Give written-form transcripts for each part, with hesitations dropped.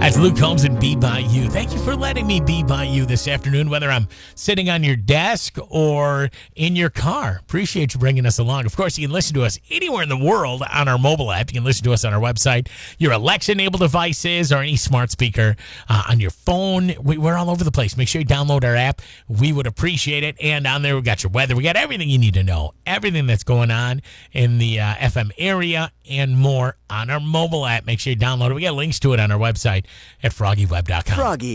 That's Luke Combs and Be By You. Thank you for letting me be by you this afternoon, whether I'm sitting on your desk or in your car. Appreciate you bringing us along. Of course, you can listen to us anywhere in the world on our mobile app. You can listen to us on our website, your Alexa-enabled devices, or any smart speaker on your phone. We're all over the place. Make sure you download our app. We would appreciate it. And on there, we got your weather. We got everything you need to know, everything that's going on in the FM area and more on our mobile app. Make sure you download it. We got links to it on our website at FroggyWeb.com. Froggy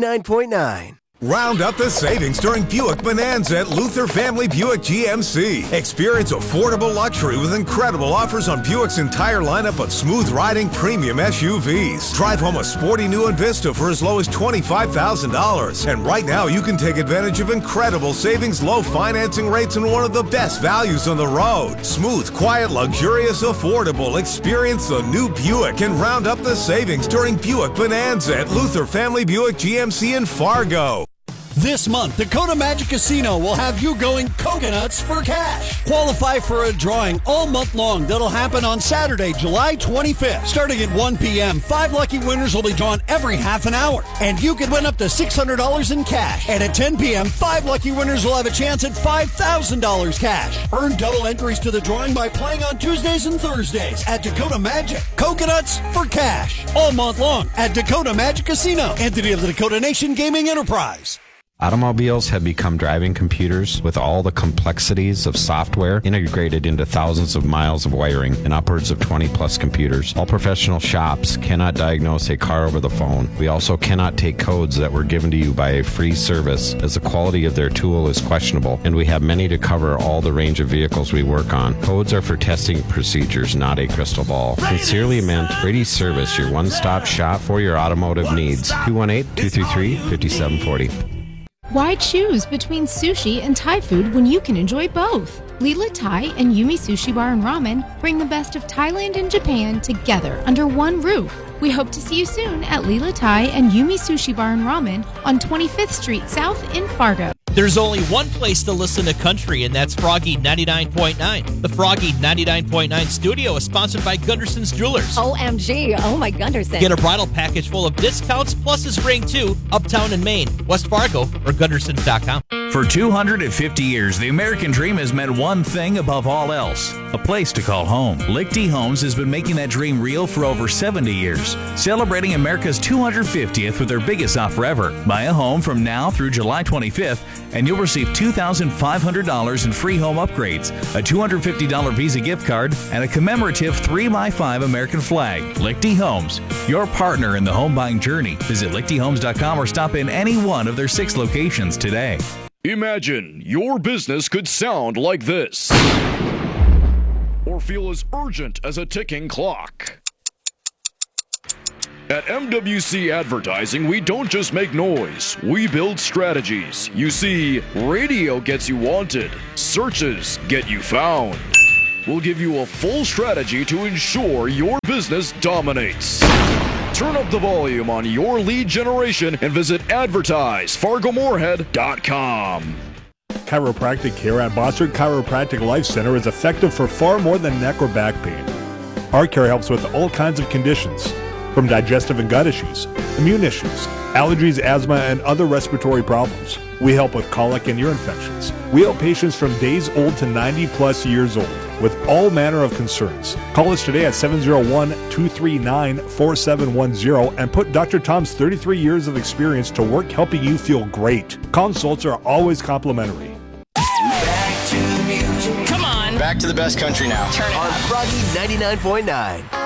99.9. Round up the savings during Buick Bonanza at Luther Family Buick GMC. Experience affordable luxury with incredible offers on Buick's entire lineup of smooth-riding premium SUVs. Drive home a sporty new Envista for as low as $25,000. And right now, you can take advantage of incredible savings, low financing rates, and one of the best values on the road. Smooth, quiet, luxurious, affordable. Experience the new Buick and round up the savings during Buick Bonanza at Luther Family Buick GMC in Fargo. This month, Dakota Magic Casino will have you going coconuts for cash. Qualify for a drawing all month long that'll happen on Saturday, July 25th. Starting at 1 p.m., 5 lucky winners will be drawn every half an hour. And you can win up to $600 in cash. And at 10 p.m., 5 lucky winners will have a chance at $5,000 cash. Earn double entries to the drawing by playing on Tuesdays and Thursdays at Dakota Magic. Coconuts for cash. All month long at Dakota Magic Casino. Entity of the Dakota Nation Gaming Enterprise. Automobiles have become driving computers with all the complexities of software integrated into thousands of miles of wiring and upwards of 20-plus computers. All professional shops cannot diagnose a car over the phone. We also cannot take codes that were given to you by a free service, as the quality of their tool is questionable, and we have many to cover all the range of vehicles we work on. Codes are for testing procedures, not a crystal ball. Sincerely meant, Brady Service, your one-stop shop for your automotive needs. 218-233-5740. Why choose between sushi and Thai food when you can enjoy both? Leela Thai and Yumi Sushi Bar and Ramen bring the best of Thailand and Japan together under one roof. We hope to see you soon at Leela Thai and Yumi Sushi Bar and Ramen on 25th Street South in Fargo. There's only one place to listen to country, and that's Froggy 99.9. The Froggy 99.9 studio is sponsored by Gunderson's Jewelers. OMG. Oh, my Gunderson. Get a bridal package full of discounts plus his ring, too, uptown in Maine, West Fargo, or Gundersons.com. For 250 years, the American dream has meant one thing above all else: a place to call home. Lichty Homes has been making that dream real for over 70 years, celebrating America's 250th with their biggest offer ever. Buy a home from now through July 25th, and you'll receive $2,500 in free home upgrades, a $250 Visa gift card, and a commemorative 3x5 American flag. Lichty Homes, your partner in the home buying journey. Visit lichtyhomes.com or stop in any one of their 6 locations today. Imagine your business could sound like this, or feel as urgent as a ticking clock. At MWC Advertising, we don't just make noise, we build strategies. You see, radio gets you wanted, searches get you found. We'll give you a full strategy to ensure your business dominates. Turn up the volume on your lead generation and visit advertisefargomoorhead.com. Chiropractic care at Bossert Chiropractic Life Center is effective for far more than neck or back pain. Our care helps with all kinds of conditions, from digestive and gut issues, immune issues, allergies, asthma, and other respiratory problems. We help with colic and ear infections. We help patients from days old to 90-plus years old with all manner of concerns. Call us today at 701-239-4710 and put Dr. Tom's 33 years of experience to work helping you feel great. Consults are always complimentary. Back to the music. Come on. Back to the best country now. Turn it on Froggy 99.9.